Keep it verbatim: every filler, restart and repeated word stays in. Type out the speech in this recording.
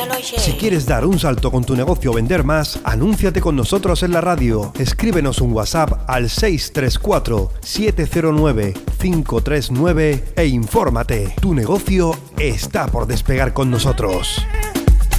Si quieres dar un salto con tu negocio o vender más, anúnciate con nosotros en la radio. Escríbenos un WhatsApp al seis tres cuatro, siete cero nueve, cinco tres nueve e infórmate. Tu negocio está por despegar con nosotros.